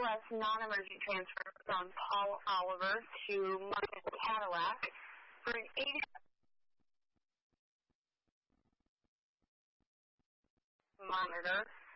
SOS non-emergent transfer from Paul Oliver to Marcus Cadillac for an 80 monitor.